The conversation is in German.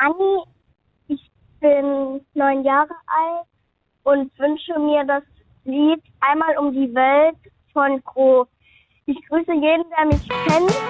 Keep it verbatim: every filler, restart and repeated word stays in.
Anni, ich bin neun Jahre alt und wünsche mir das Lied Einmal um die Welt von Gro. Ich grüße jeden, der mich kennt.